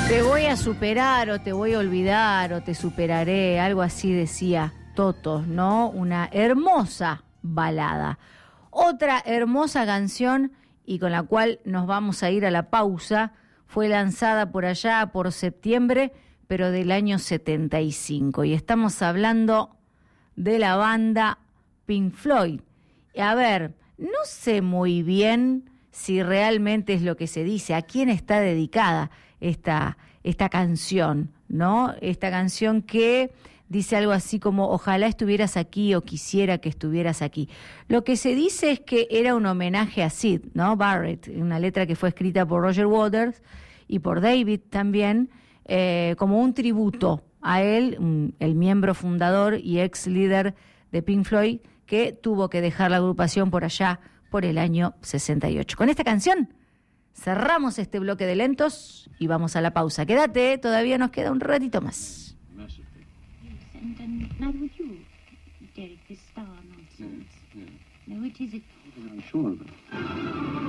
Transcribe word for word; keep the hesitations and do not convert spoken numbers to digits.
Te voy a superar o te voy a olvidar o te superaré, algo así decía Totos, ¿no? Una hermosa balada. Otra hermosa canción y con la cual nos vamos a ir a la pausa, fue lanzada por allá por septiembre, pero del año setenta y cinco. Y estamos hablando de la banda Pink Floyd. Y a ver, no sé muy bien si realmente es lo que se dice, a quién está dedicada esta, esta canción, ¿no? Esta canción que dice algo así como ojalá estuvieras aquí o quisiera que estuvieras aquí. Lo que se dice es que era un homenaje a Syd, ¿no? Barrett, una letra que fue escrita por Roger Waters y por David también, eh, como un tributo a él, un, el miembro fundador y ex líder de Pink Floyd, que tuvo que dejar la agrupación por allá por el año sesenta y ocho. Con esta canción cerramos este bloque de lentos y vamos a la pausa. Quédate, todavía nos queda un ratito más. And, and not with you, Derek, this star nonsense. Yeah, yeah. No, it is it. I'm sure of it.